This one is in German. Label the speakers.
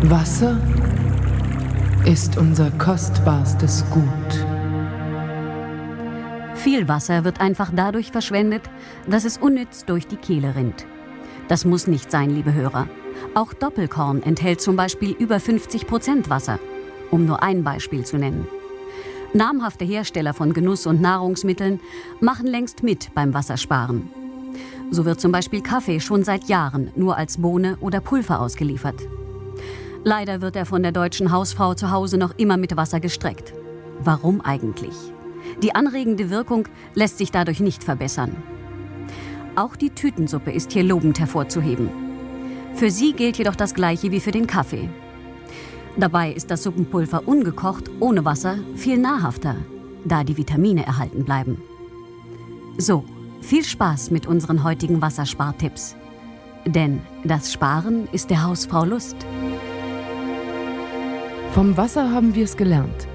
Speaker 1: Wasser ist unser kostbarstes Gut.
Speaker 2: Viel Wasser wird einfach dadurch verschwendet, dass es unnütz durch die Kehle rinnt. Das muss nicht sein, liebe Hörer. Auch Doppelkorn enthält zum Beispiel über 50% Wasser, um nur ein Beispiel zu nennen. Namhafte Hersteller von Genuss- und Nahrungsmitteln machen längst mit beim Wassersparen. So wird zum Beispiel Kaffee schon seit Jahren nur als Bohne oder Pulver ausgeliefert. Leider wird er von der deutschen Hausfrau zu Hause noch immer mit Wasser gestreckt. Warum eigentlich? Die anregende Wirkung lässt sich dadurch nicht verbessern. Auch die Tütensuppe ist hier lobend hervorzuheben. Für sie gilt jedoch das Gleiche wie für den Kaffee. Dabei ist das Suppenpulver ungekocht, ohne Wasser, viel nahrhafter, da die Vitamine erhalten bleiben. So, viel Spaß mit unseren heutigen Wasserspartipps. Denn das Sparen ist der Hausfrau Lust.
Speaker 1: Vom Wasser haben wir es gelernt.